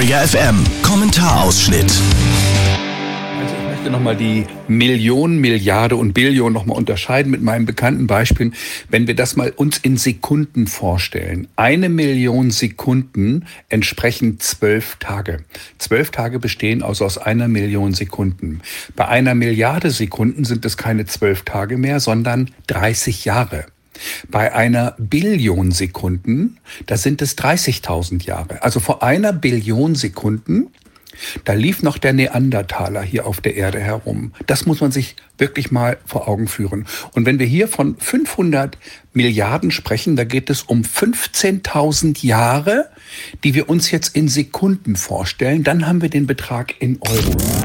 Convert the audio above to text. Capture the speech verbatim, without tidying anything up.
Area F M. Kommentarausschnitt. Also ich möchte nochmal die Million, Milliarde und Billion nochmal unterscheiden mit meinen bekannten Beispielen. Wenn wir das mal uns in Sekunden vorstellen. Eine Million Sekunden entsprechen zwölf Tage. Zwölf Tage bestehen also aus einer Million Sekunden. Bei einer Milliarde Sekunden sind es keine zwölf Tage mehr, sondern dreißig Jahre. Bei einer Billion Sekunden, da sind es dreißigtausend Jahre. Also vor einer Billion Sekunden, da lief noch der Neandertaler hier auf der Erde herum. Das muss man sich wirklich mal vor Augen führen. Und wenn wir hier von fünfhundert Milliarden sprechen, da geht es um fünfzehntausend Jahre, die wir uns jetzt in Sekunden vorstellen. Dann haben wir den Betrag in Euro.